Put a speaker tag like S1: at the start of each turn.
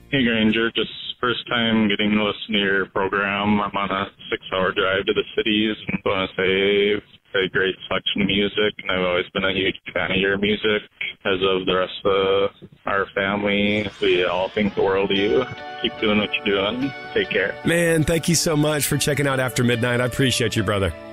S1: Hey, Granger, just first time getting to listen to your program. I'm on a 6-hour drive to the cities and want to say a great selection of music, and I've always been a huge fan of your music. As of the rest of our family, we all think the world of you. Keep doing what you're doing. Take care.
S2: Man, thank you so much for checking out After Midnight. I appreciate you, brother.